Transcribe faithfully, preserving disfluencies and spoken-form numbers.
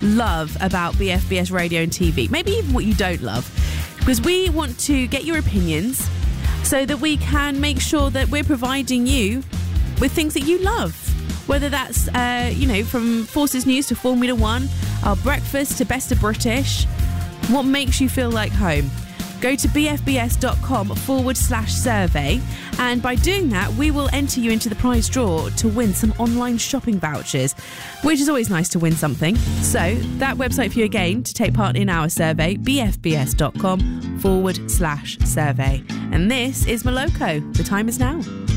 love about B F B S Radio and T V, maybe even what you don't love, because we want to get your opinions so that we can make sure that we're providing you with things that you love. Whether that's, uh, you know, from Forces News to Formula One, our breakfast to Best of British, what makes you feel like home? Go to bfbs.com forward slash survey, and by doing that, we will enter you into the prize draw to win some online shopping vouchers, which is always nice to win something. So, that website for you again to take part in our survey, bfbs.com forward slash survey. And this is Moloko. The time is now.